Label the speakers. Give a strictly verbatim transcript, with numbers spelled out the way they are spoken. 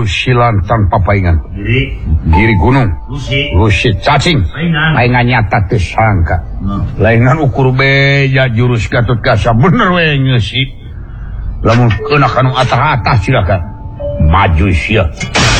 Speaker 1: silantang papaingan giri gunung lusit cacing laingan nyata tersangka laingan ukur beja jurus Gatot Kaca bener we ngeusi lamun kena kanu atas-atas silakan maju sia